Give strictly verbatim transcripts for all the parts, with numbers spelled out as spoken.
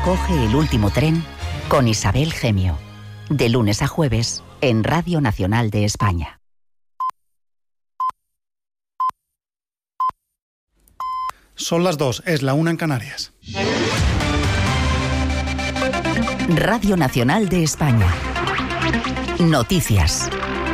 Coge el último tren con Isabel Gemio. De lunes a jueves en Radio Nacional de España. Son las dos, es la una en Canarias. Radio Nacional de España. Noticias.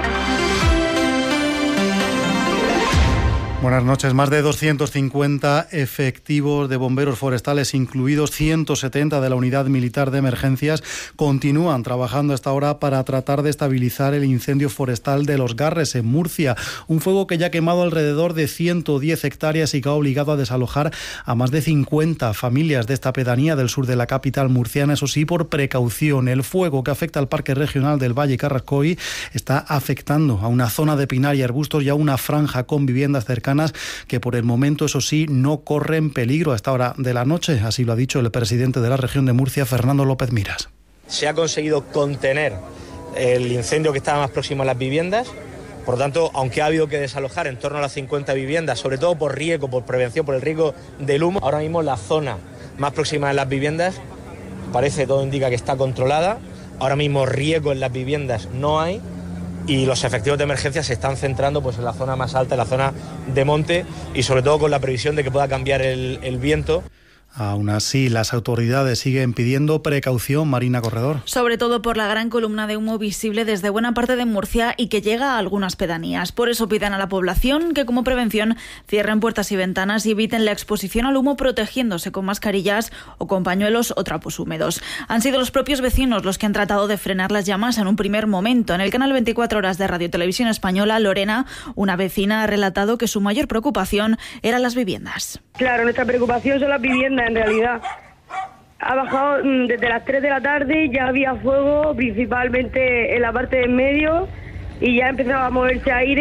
Buenas noches. Más de doscientos cincuenta efectivos de bomberos forestales, incluidos ciento setenta de la Unidad Militar de Emergencias, continúan trabajando a esta hora para tratar de estabilizar el incendio forestal de Los Garres, en Murcia. Un fuego que ya ha quemado alrededor de ciento diez hectáreas y que ha obligado a desalojar a más de cincuenta familias de esta pedanía del sur de la capital murciana, eso sí, por precaución. El fuego que afecta al Parque Regional del Valle Carrascoy está afectando a una zona de pinar y arbustos y a una franja con viviendas cercanas que por el momento, eso sí, no corren peligro a esta hora de la noche. Así lo ha dicho el presidente de la región de Murcia, Fernando López Miras. Se ha conseguido contener el incendio que estaba más próximo a las viviendas. Por lo tanto, aunque ha habido que desalojar en torno a las cincuenta viviendas, sobre todo por riesgo, por prevención, por el riesgo del humo, ahora mismo la zona más próxima de las viviendas parece, todo indica que está controlada. Ahora mismo riesgo en las viviendas no hay. Y los efectivos de emergencia se están centrando pues en la zona más alta, en la zona de monte, y sobre todo con la previsión de que pueda cambiar el, el viento. Aún así, las autoridades siguen pidiendo precaución. Marina Corredor. Sobre todo por la gran columna de humo visible desde buena parte de Murcia y que llega a algunas pedanías. Por eso piden a la población que, como prevención, cierren puertas y ventanas y eviten la exposición al humo protegiéndose con mascarillas o con pañuelos o trapos húmedos. Han sido los propios vecinos los que han tratado de frenar las llamas en un primer momento. En el canal veinticuatro horas de Radio Televisión Española, Lorena, una vecina, ha relatado que su mayor preocupación eran las viviendas. Claro, nuestra preocupación son las viviendas, en realidad. Ha bajado desde las tres de la tarde, ya había fuego, principalmente en la parte de en medio, y ya empezaba a moverse aire.